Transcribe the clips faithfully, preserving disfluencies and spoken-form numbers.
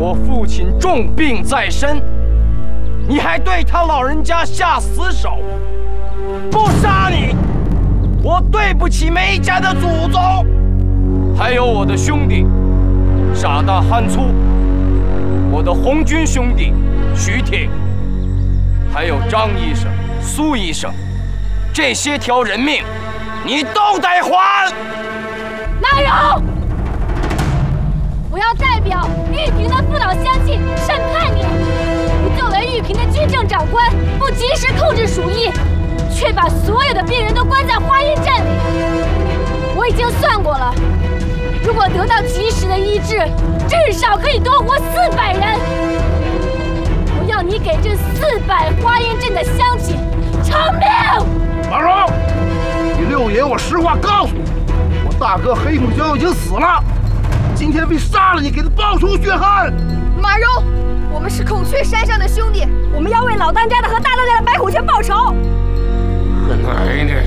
我父亲重病在身，你还对他老人家下死手，不杀你，我对不起梅家的祖宗，还有我的兄弟傻大憨粗，我的红军兄弟徐挺，还有张医生、苏医生，这些条人命，你都得还。 马荣，我要代表玉萍的父老乡亲审判你。你作为玉萍的军政长官，不及时控制鼠疫，却把所有的病人都关在花阴镇里。我已经算过了，如果得到及时的医治，至少可以多活四百人。我要你给这四百花阴镇的乡亲偿命。 马荣，你六爷，我实话告诉你，我大哥黑木萧已经死了，今天为杀了你，给他报仇雪恨。 马荣，我们是孔雀山上的兄弟，我们要为老当家的和大当家的白虎雀报仇。 奶奶，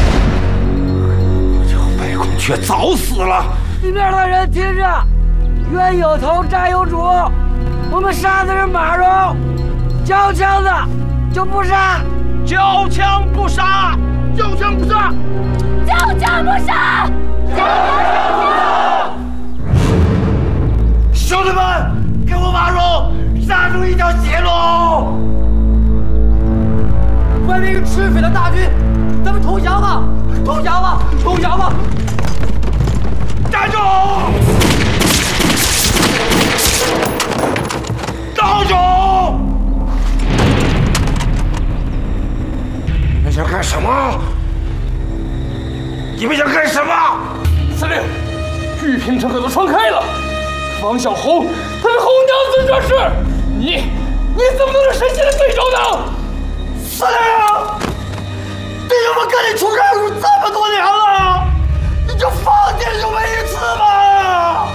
我叫白孔雀早死了。 里面的人听着，冤有头债有主，我们杀的是马荣，交枪的就不杀， 交枪不杀， 交枪不杀， 交枪不杀，交枪不杀！ 兄弟们，给我马荣杀出一条血路！ 外面有赤匪的大军，咱们投降吧！投降吧！投降吧！ 站住！道主！你们想干什么？你们想干什么？ 司令，玉萍城可都传开了，王小红他是红娘子这事，你你怎么能是神仙的对手呢？ 司令，弟兄们，赶紧出战！